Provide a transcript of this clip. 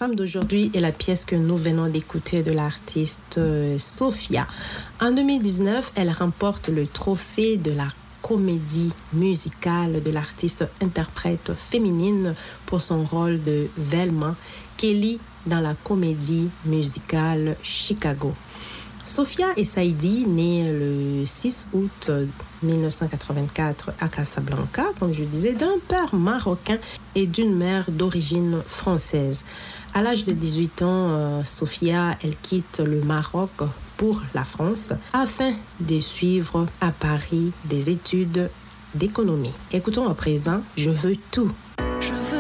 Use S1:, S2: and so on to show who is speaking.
S1: femme d'aujourd'hui est la pièce que nous venons d'écouter de l'artiste Sophia. En 2019, elle remporte le trophée de la comédie musicale de l'artiste interprète féminine pour son rôle de Velma Kelly dans la comédie musicale Chicago. Sophia Essaidi, née le 6 août 1984 à Casablanca, comme je disais, d'un père marocain et d'une mère d'origine française. À l'âge de 18 ans, Sophia, elle quitte le Maroc pour la France afin de suivre à Paris des études d'économie. Écoutons à présent « Je veux tout ».